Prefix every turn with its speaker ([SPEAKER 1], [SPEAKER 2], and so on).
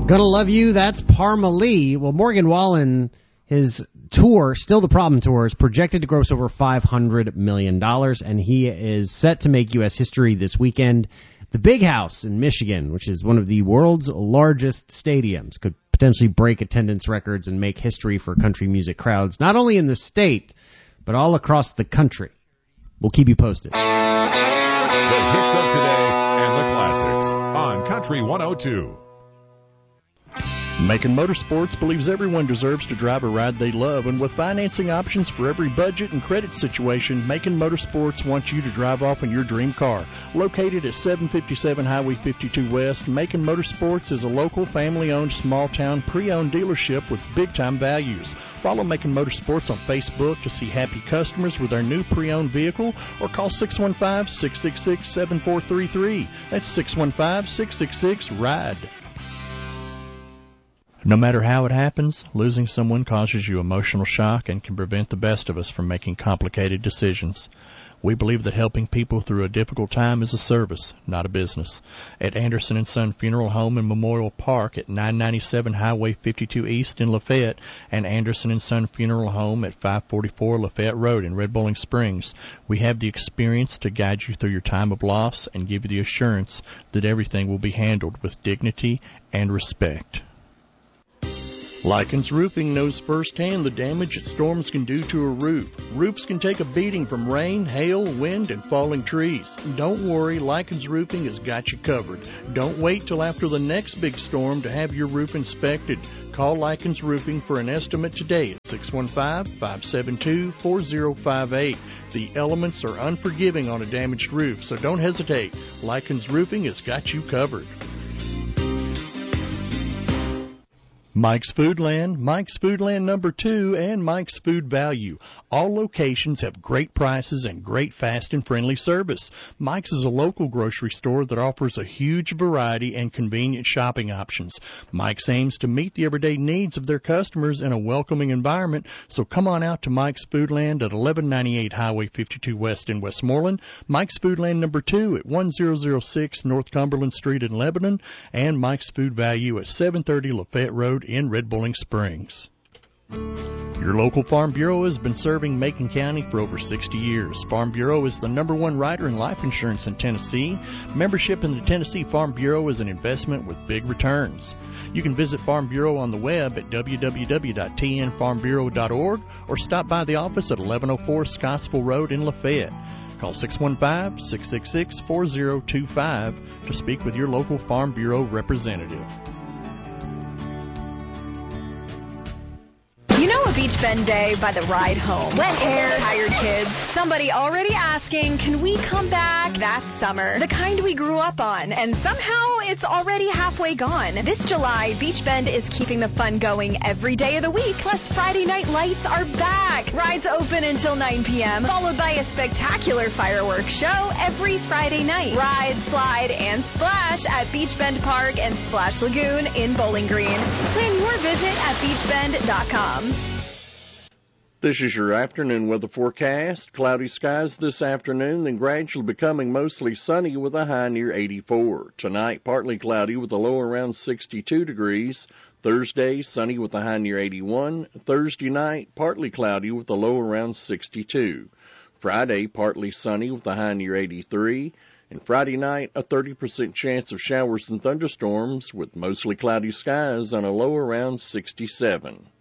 [SPEAKER 1] Gonna Love You, that's Parma Lee. Well, Morgan Wallen, his tour, Still the Problem Tour, is projected to gross over $500 million, and he is set to make U.S. history this weekend. The Big House in Michigan, which is one of the world's largest stadiums, could potentially break attendance records and make history for country music crowds, not only in the state, but all across the country. We'll keep you posted.
[SPEAKER 2] The hits of today and the classics on Country 102.
[SPEAKER 3] Macon Motorsports believes everyone deserves to drive a ride they love, and with financing options for every budget and credit situation, Macon Motorsports wants you to drive off in your dream car. Located at 757 Highway 52 West, Macon Motorsports is a local, family-owned, small-town, pre-owned dealership with big-time values. Follow Macon Motorsports on Facebook to see happy customers with their new pre-owned vehicle, or call 615-666-7433. That's 615-666-RIDE. No matter how it happens, losing someone causes you emotional shock and can prevent the best of us from making complicated decisions. We believe that helping people through a difficult time is a service, not a business. At Anderson & Son Funeral Home and Memorial Park at 997 Highway 52 East in Lafayette and Anderson & Son Funeral Home at 544 Lafayette Road in Red Bowling Springs, we have the experience to guide you through your time of loss and give you the assurance that everything will be handled with dignity and respect. Likens Roofing knows firsthand the damage that storms can do to a roof. Roofs can take a beating from rain, hail, wind, and falling trees. Don't worry, Likens Roofing has got you covered. Don't wait till after the next big storm to have your roof inspected. Call Likens Roofing for an estimate today at 615-572-4058. The elements are unforgiving on a damaged roof, so don't hesitate. Likens Roofing has got you covered. Mike's Foodland, Mike's Foodland number 2, and Mike's Food Value. All locations have great prices and great fast and friendly service. Mike's is a local grocery store that offers a huge variety and convenient shopping options. Mike's aims to meet the everyday needs of their customers in a welcoming environment, so come on out to Mike's Foodland at 1198 Highway 52 West in Westmoreland, Mike's Foodland number 2 at 1006 North Cumberland Street in Lebanon, and Mike's Food Value at 730 Lafayette Road in Red Bowling Springs. Your local Farm Bureau has been serving Macon County for over 60 years. Farm Bureau is the #1 writer in life insurance in Tennessee. Membership in the Tennessee Farm Bureau is an investment with big returns. You can visit Farm Bureau on the web at www.tnfarmbureau.org or stop by the office at 1104 Scottsville Road in Lafayette. Call 615-666-4025 to speak with your local Farm Bureau representative.
[SPEAKER 4] You know a Beach Bend day by the ride home. Wet hair, tired kids, somebody already asking, can we come back? That's summer, the kind we grew up on, and somehow it's already halfway gone. This July, Beach Bend is keeping the fun going every day of the week, plus Friday night lights are back. Rides open until 9 p.m., followed by a spectacular fireworks show every Friday night. Ride, slide, and splash at Beach Bend Park and Splash Lagoon in Bowling Green. Plan your visit at beachbend.com.
[SPEAKER 3] This is your afternoon weather forecast. Cloudy skies this afternoon, then gradually becoming mostly sunny with a high near 84. Tonight, partly cloudy with a low around 62 degrees. Thursday, sunny with a high near 81. Thursday night, partly cloudy with a low around 62. Friday, partly sunny with a high near 83. And Friday night, a 30% chance of showers and thunderstorms with mostly cloudy skies on a low around 67.